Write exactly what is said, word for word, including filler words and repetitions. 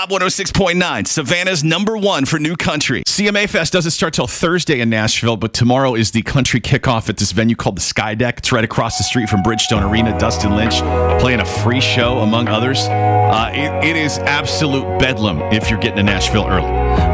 Hot one oh six point nine, Savannah's number one for new country. C M A Fest doesn't start till Thursday in Nashville, but tomorrow is the country kickoff at this venue called the Sky Deck. It's right across the street from Bridgestone Arena. Dustin Lynch playing a free show, among others. Uh, it, it is absolute bedlam if you're getting to Nashville early.